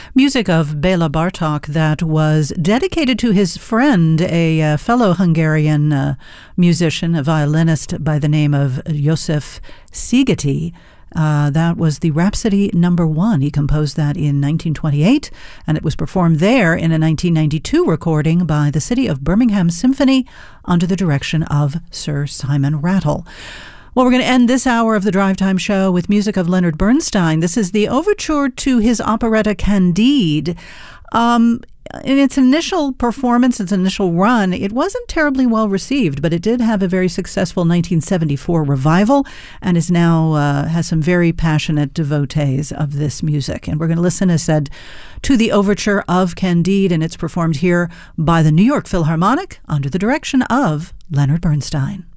Music of Bela Bartok that was dedicated to his friend, a fellow Hungarian musician, a violinist by the name of József Szigeti. That was the Rhapsody No. 1. He composed that in 1928, and it was performed there in a 1992 recording by the City of Birmingham Symphony under the direction of Sir Simon Rattle. Well, we're going to end this hour of the Drive Time Show with music of Leonard Bernstein. This is the overture to his operetta Candide. In its initial performance, its initial run, it wasn't terribly well received, but it did have a very successful 1974 revival and is now has some very passionate devotees of this music. And we're going to listen, as said, to the overture of Candide, and it's performed here by the New York Philharmonic under the direction of Leonard Bernstein.